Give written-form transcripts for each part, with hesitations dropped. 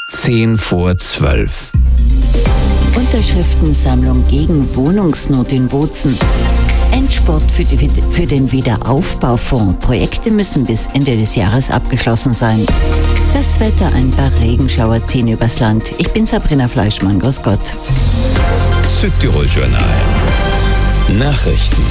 10:10. Unterschriftensammlung gegen Wohnungsnot in Bozen. Endspurt für den Wiederaufbaufonds. Projekte müssen bis Ende des Jahres abgeschlossen sein. Das Wetter, ein paar Regenschauer ziehen übers Land. Ich bin Sabrina Fleischmann, grüß Gott. Südtirol Journal. Nachrichten.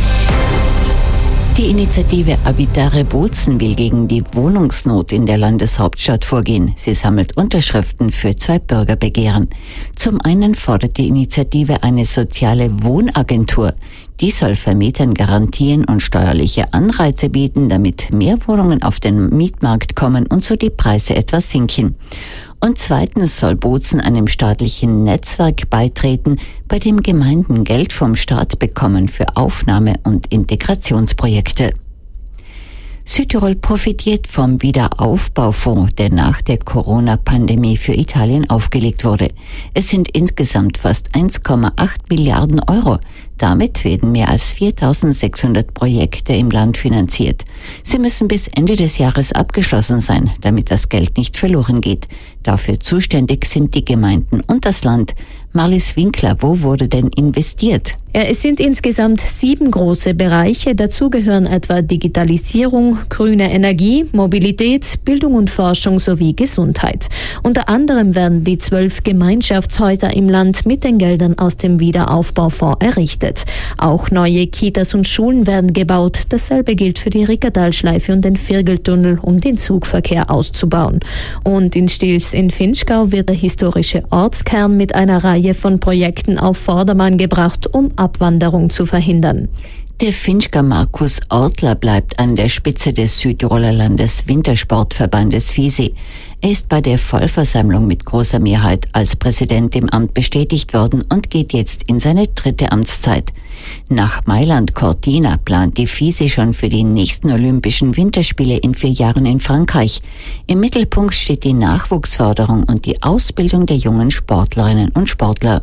Die Initiative Abitare Bozen will gegen die Wohnungsnot in der Landeshauptstadt vorgehen. Sie sammelt Unterschriften für 2 Bürgerbegehren. Zum einen fordert die Initiative eine soziale Wohnagentur. Die soll Vermietern Garantien und steuerliche Anreize bieten, damit mehr Wohnungen auf den Mietmarkt kommen und so die Preise etwas sinken. Und zweitens soll Bozen einem staatlichen Netzwerk beitreten, bei dem Gemeinden Geld vom Staat bekommen für Aufnahme- und Integrationsprojekte. Südtirol profitiert vom Wiederaufbaufonds, der nach der Corona-Pandemie für Italien aufgelegt wurde. Es sind insgesamt fast 1,8 Milliarden Euro. Damit werden mehr als 4.600 Projekte im Land finanziert. Sie müssen bis Ende des Jahres abgeschlossen sein, damit das Geld nicht verloren geht. Dafür zuständig sind die Gemeinden und das Land. Marlies Winkler, wo wurde denn investiert? Es sind insgesamt 7 große Bereiche. Dazu gehören etwa Digitalisierung, grüne Energie, Mobilität, Bildung und Forschung sowie Gesundheit. Unter anderem werden die 12 Gemeinschaftshäuser im Land mit den Geldern aus dem Wiederaufbaufonds errichtet. Auch neue Kitas und Schulen werden gebaut. Dasselbe gilt für die Rickertalschleife und den Virgeltunnel, um den Zugverkehr auszubauen. Und in Stils in Finchgau wird der historische Ortskern mit einer Reihe von Projekten auf Vordermann gebracht, um Abwanderung zu verhindern. Der Finchger Markus Ortler bleibt an der Spitze des Südtiroler Landeswintersportverbandes FISI. Er ist bei der Vollversammlung mit großer Mehrheit als Präsident im Amt bestätigt worden und geht jetzt in seine 3. Amtszeit. Nach Mailand Cortina plant die FISI schon für die nächsten Olympischen Winterspiele in 4 Jahren in Frankreich. Im Mittelpunkt steht die Nachwuchsförderung und die Ausbildung der jungen Sportlerinnen und Sportler.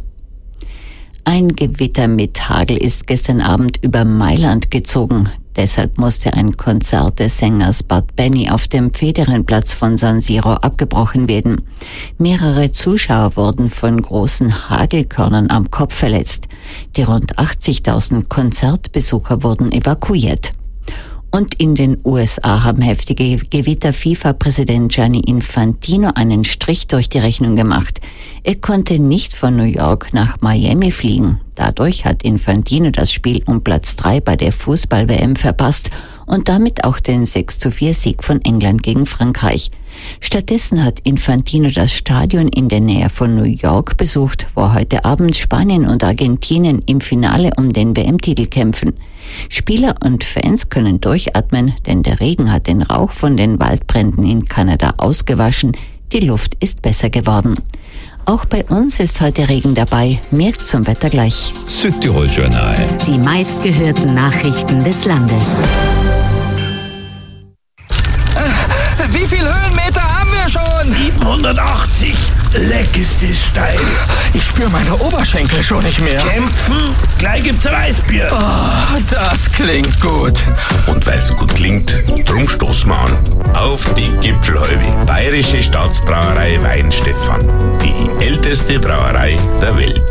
Ein Gewitter mit Hagel ist gestern Abend über Mailand gezogen. Deshalb musste ein Konzert des Sängers Bad Benny auf dem Federenplatz von San Siro abgebrochen werden. Mehrere Zuschauer wurden von großen Hagelkörnern am Kopf verletzt. Die rund 80.000 Konzertbesucher wurden evakuiert. Und in den USA haben heftige Gewitter FIFA-Präsident Gianni Infantino einen Strich durch die Rechnung gemacht. Er konnte nicht von New York nach Miami fliegen. Dadurch hat Infantino das Spiel um Platz 3 bei der Fußball-WM verpasst und damit auch den 6:4-Sieg von England gegen Frankreich. Stattdessen hat Infantino das Stadion in der Nähe von New York besucht, wo heute Abend Spanien und Argentinien im Finale um den WM-Titel kämpfen. Spieler und Fans können durchatmen, denn der Regen hat den Rauch von den Waldbränden in Kanada ausgewaschen. Die Luft ist besser geworden. Auch bei uns ist heute Regen dabei. Mehr zum Wetter gleich. Südtirol Journal. Die meistgehörten Nachrichten des Landes. Wie viel Höhenmeter haben wir schon? 780. Leck ist es steil. Ich spüre meine Oberschenkel schon nicht mehr. Kämpfen? Gleich gibt's ein Weißbier. Oh, das klingt gut. Und weil's gut klingt, drum stoßen wir an. Auf die Gipfelhäube. Bayerische Staatsbrauerei Weihenstephan. Die älteste Brauerei der Welt.